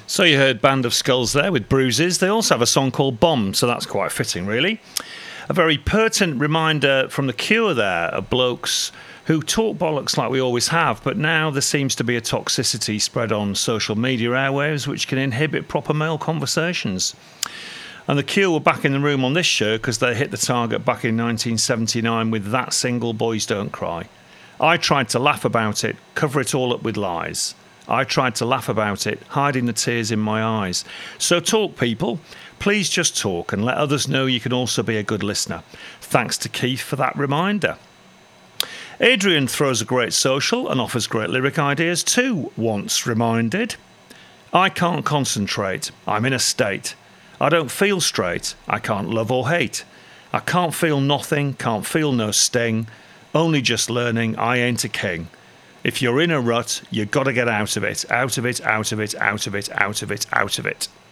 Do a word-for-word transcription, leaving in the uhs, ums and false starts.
So you heard Band of Skulls there with Bruises. They also have a song called Bomb, so that's quite fitting, really. A very pertinent reminder from The Cure there of blokes who talk bollocks like we always have, but now there seems to be a toxicity spread on social media airwaves which can inhibit proper male conversations. And The Cure were back in the room on this show because they hit the target back in nineteen seventy-nine with that single, Boys Don't Cry. I tried to laugh about it, cover it all up with lies. I tried to laugh about it, hiding the tears in my eyes. So talk, people. Please just talk and let others know you can also be a good listener. Thanks to Keith for that reminder. Adrian throws a great social and offers great lyric ideas too, once reminded. I can't concentrate. I'm in a state. I don't feel straight. I can't love or hate. I can't feel nothing, can't feel no sting. Only just learning I ain't a king. If you're in a rut, you've got to get out of it, out of it, out of it, out of it, out of it, out of it.